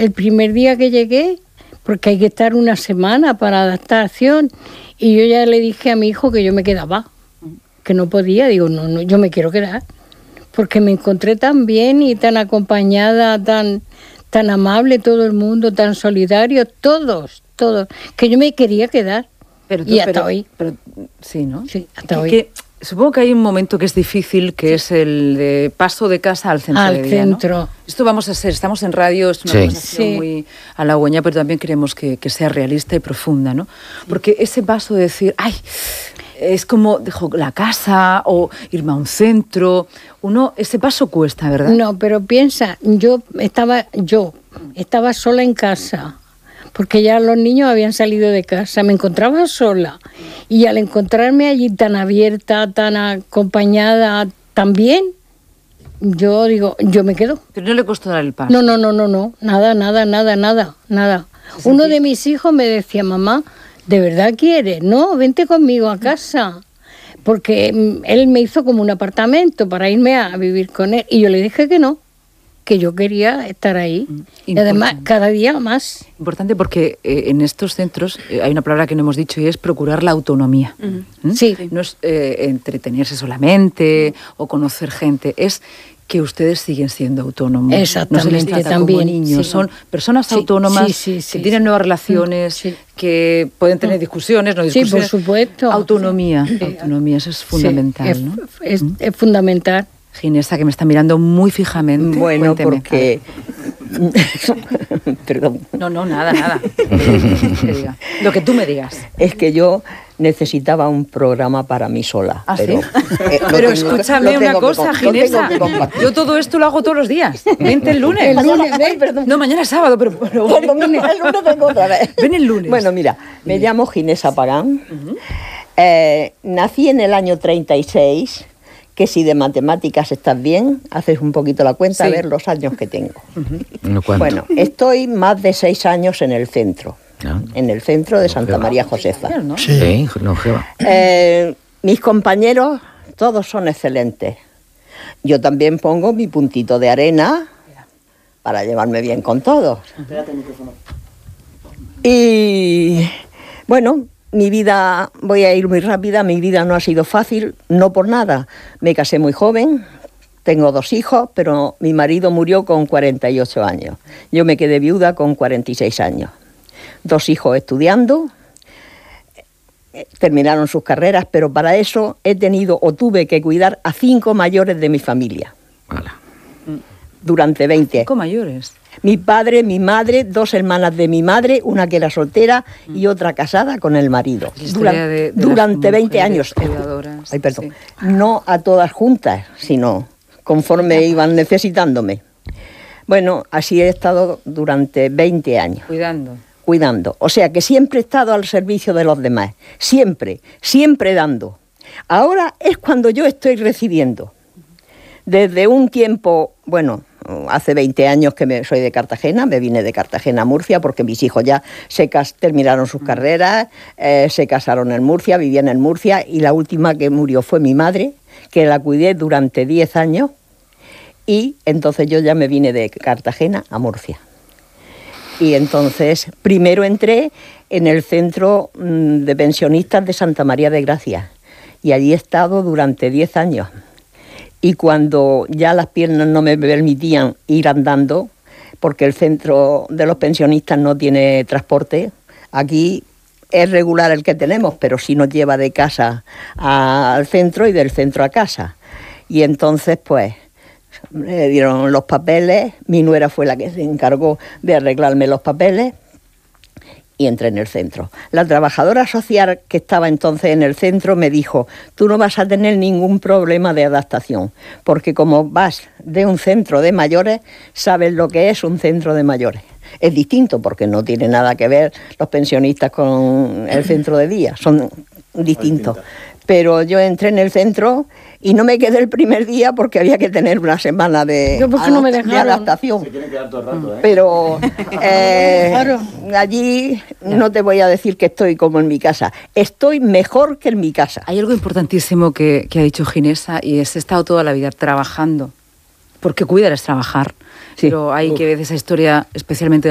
el primer día que llegué, porque hay que estar una semana para adaptación, y yo ya le dije a mi hijo que yo me quedaba, que no podía. Digo, no, yo me quiero quedar, porque me encontré tan bien y tan acompañada, tan amable todo el mundo, tan solidario, todos, que yo me quería quedar. Y hasta hoy. Pero, sí, ¿no? Sí, hasta hoy. Supongo que hay un momento que es difícil, que es el de paso de casa al centro de día, ¿no? Esto estamos en radio, es una conversación muy halagüeña, pero también queremos que sea realista y profunda, ¿no? Porque ese paso de decir, ay, es como dejo la casa o irme a un centro, ese paso cuesta, ¿verdad? No, pero piensa, yo estaba sola en casa, porque ya los niños habían salido de casa, me encontraba sola, y al encontrarme allí tan abierta, tan acompañada, tan bien, yo digo, yo me quedo. Pero no le costó dar el paso. No, nada. Uno de mis hijos me decía, mamá, ¿de verdad quieres? No, vente conmigo a casa. Porque él me hizo como un apartamento para irme a vivir con él, y yo le dije que no, que yo quería estar ahí. Y además, cada día más. Importante porque en estos centros hay una palabra que no hemos dicho y es procurar la autonomía. Sí. No es entretenerse solamente o conocer gente, es que ustedes siguen siendo autónomos. Exactamente, no se les trata también, como niños, son personas autónomas que tienen nuevas relaciones, que pueden tener discusiones, no discusiones. Sí, por supuesto. Autonomía, eso es fundamental, ¿no? Es fundamental. Ginesa, que me está mirando muy fijamente. Bueno, cuénteme. Porque... Perdón. No, nada. Lo que tú me digas. Es que yo necesitaba un programa para mí sola. ¿Ah, pero, sí? Pero escúchame una cosa, Ginesa. Yo todo esto lo hago todos los días. Vente el lunes. No, mañana es sábado, pero el lunes vengo otra vez. Ven el lunes. Bueno, mira, me llamo Ginesa Pagán. Nací en el año 36... que si de matemáticas estás bien, haces un poquito la cuenta, a ver los años que tengo. Bueno, estoy más de 6 años en el centro, en el centro de Santa María Josefa. Sí, longeva. Mis compañeros, todos son excelentes. Yo también pongo mi puntito de arena para llevarme bien con todos. Y bueno... Mi vida, voy a ir muy rápida, mi vida no ha sido fácil, no por nada. Me casé muy joven, tengo 2 hijos, pero mi marido murió con 48 años. Yo me quedé viuda con 46 años. 2 hijos estudiando, terminaron sus carreras, pero para eso tuve que cuidar a 5 mayores de mi familia. Hola. Durante 20 años. 5 mayores. Mi padre, mi madre, 2 hermanas de mi madre, una que era soltera y otra casada con el marido. Durante 20 años. Ay, perdón. Sí. No a todas juntas, sino conforme iban necesitándome. Bueno, así he estado durante 20 años. Cuidando. O sea que siempre he estado al servicio de los demás. Siempre dando. Ahora es cuando yo estoy recibiendo. Desde un tiempo, bueno... Hace 20 años que soy de Cartagena, me vine de Cartagena a Murcia porque mis hijos ya terminaron sus carreras, se casaron en Murcia, vivían en Murcia, y la última que murió fue mi madre, que la cuidé durante 10 años, y entonces yo ya me vine de Cartagena a Murcia. Y entonces primero entré en el centro de pensionistas de Santa María de Gracia, y allí he estado durante 10 años. Y cuando ya las piernas no me permitían ir andando, porque el centro de los pensionistas no tiene transporte, aquí es regular el que tenemos, pero sí nos lleva de casa al centro y del centro a casa. Y entonces, pues, me dieron los papeles, mi nuera fue la que se encargó de arreglarme los papeles, y entré en el centro. La trabajadora social que estaba entonces en el centro me dijo, tú no vas a tener ningún problema de adaptación, porque como vas de un centro de mayores, sabes lo que es un centro de mayores. Es distinto porque no tiene nada que ver los pensionistas con el centro de día, son distintos. Pero yo entré en el centro y no me quedé el primer día porque había que tener una semana de adaptación. Se quieren quedar todo el rato, ¿eh? Pero allí no te voy a decir que estoy como en mi casa. Estoy mejor que en mi casa. Hay algo importantísimo que ha dicho Ginesa, y es: he estado toda la vida trabajando. Porque cuidar es trabajar. Sí. Pero hay que ver esa historia especialmente